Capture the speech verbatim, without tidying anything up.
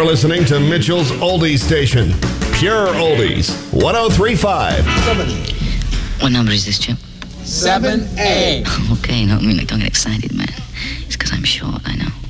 You're listening to Mitchell's Oldies Station. Pure Oldies. one oh three point five. What number is this, Chip? seven A. Okay, no, I mean, don't get excited, man. It's because I'm short, I know.